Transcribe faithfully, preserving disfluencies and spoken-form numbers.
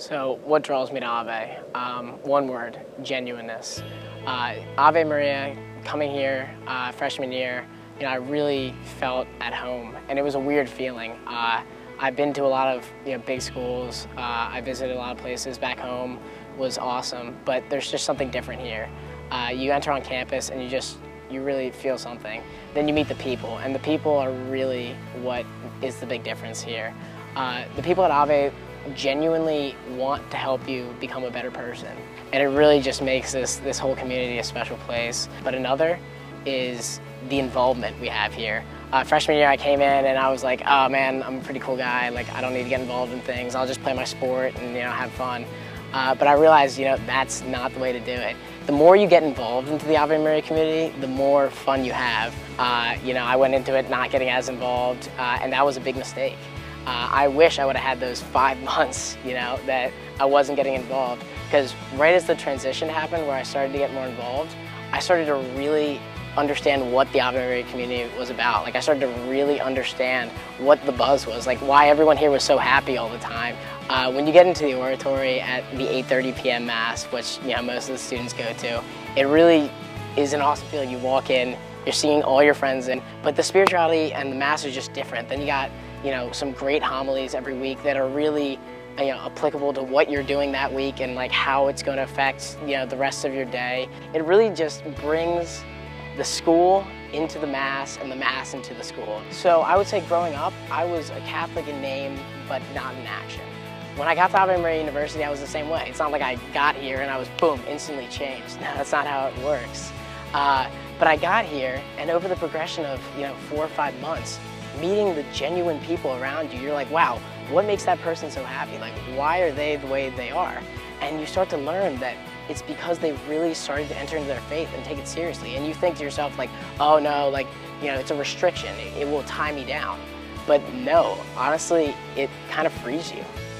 So what draws me to Ave? Um, one word, genuineness. Uh, Ave Maria, coming here uh, freshman year, you know, I really felt at home, and it was a weird feeling. Uh, I've been to a lot of you know, big schools, uh, I visited a lot of places back home, was awesome, but there's just something different here. Uh, you enter on campus and you just, you really feel something. Then you meet the people, and the people are really what is the big difference here. Uh, the people at Ave genuinely want to help you become a better person, and it really just makes this, this whole community a special place. But another is the involvement we have here. Uh, freshman year I came in and I was like, oh man, I'm a pretty cool guy, like I don't need to get involved in things, I'll just play my sport and you know have fun. Uh, but I realized you know that's not the way to do it. The more you get involved into the Ave Maria community, the more fun you have. Uh, you know, I went into it not getting as involved, uh, and that was a big mistake. Uh, I wish I would have had those five months, you know, that I wasn't getting involved, because right as the transition happened where I started to get more involved, I started to really understand what the Ave Maria community was about. Like I started to really understand what the buzz was, like why everyone here was so happy all the time. Uh, when you get into the oratory at the eight thirty p m Mass, which you know most of the students go to, it really is an awesome feeling. You walk in, you're seeing all your friends in, but the spirituality and the Mass are just different. Then you got you know some great homilies every week that are really you know applicable to what you're doing that week and like how it's going to affect you know the rest of your day. It really just brings the school into the Mass and the Mass into the school. So I would say growing up, I was a Catholic in name, but not in action. When I got to Ave Maria University, I was the same way. It's not like I got here and I was, boom, instantly changed. No, that's not how it works. Uh, but I got here, and over the progression of you know four or five months, meeting the genuine people around you, you're like, wow, what makes that person so happy? Like, why are they the way they are? And you start to learn that it's because they've really started to enter into their faith and take it seriously. And you think to yourself like, oh no, like, you know, it's a restriction, it, it will tie me down. But no, honestly, it kind of frees you.